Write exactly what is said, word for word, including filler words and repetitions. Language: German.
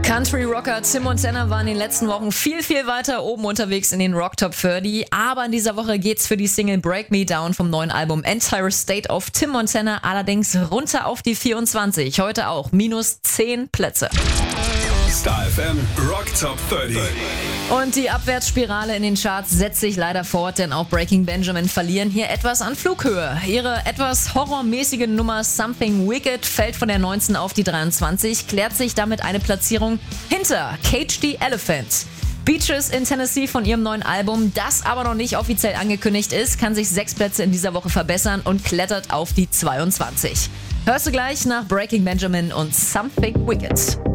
Country-Rocker Tim Montana war in den letzten Wochen viel, viel weiter oben unterwegs in den Rock Top dreißig, aber in dieser Woche geht's für die Single Break Me Down vom neuen Album Entire State of Tim Montana allerdings runter auf die vierundzwanzig. Heute auch minus zehn Plätze. Star F M Rock Top dreißig. Und die Abwärtsspirale in den Charts setzt sich leider fort, denn auch Breaking Benjamin verlieren hier etwas an Flughöhe. Ihre etwas horrormäßige Nummer Something Wicked fällt von der neunzehn auf die dreiundzwanzig, klärt sich damit eine Platzierung hinter Cage the Elephant. Beaches in Tennessee von ihrem neuen Album, das aber noch nicht offiziell angekündigt ist, kann sich sechs Plätze in dieser Woche verbessern und klettert auf die zweiundzwanzig. Hörst du gleich nach Breaking Benjamin und Something Wicked.